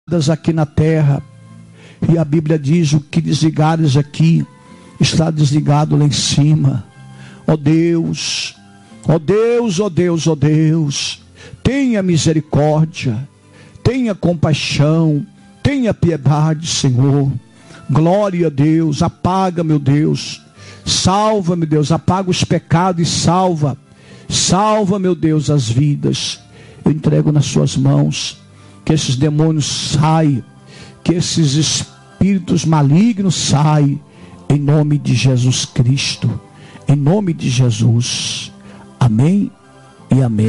aqui na terra. E a Bíblia diz: o que desligares aqui está desligado lá em cima. Ó Deus, ó Deus, ó Deus, ó Deus, tenha misericórdia, tenha compaixão, tenha piedade, Senhor. Glória a Deus. Apaga, meu Deus, salva, meu Deus, apaga os pecados e salva, meu Deus, as vidas. Eu entrego nas suas mãos, que esses demônios saiam, que esses espíritos malignos saiam, em nome de Jesus Cristo, em nome de Jesus. Amém e amém.